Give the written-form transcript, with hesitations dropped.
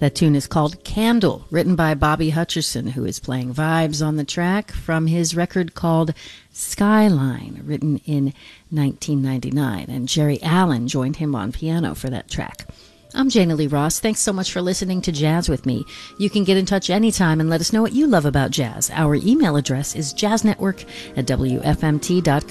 That tune is called Candle, written by Bobby Hutcherson, who is playing vibes on the track from his record called Skyline, written in 1999. And Jerry Allen joined him on piano for that track. I'm Jana Lee Ross. Thanks so much for listening to Jazz with me. You can get in touch anytime and let us know what you love about jazz. Our email address is jazznetwork@wfmt.com.